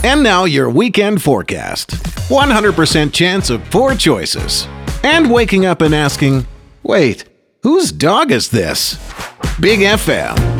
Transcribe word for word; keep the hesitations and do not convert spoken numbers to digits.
And now your weekend forecast. one hundred percent chance of four choices. And waking up and asking, wait, whose dog is this? Big F M.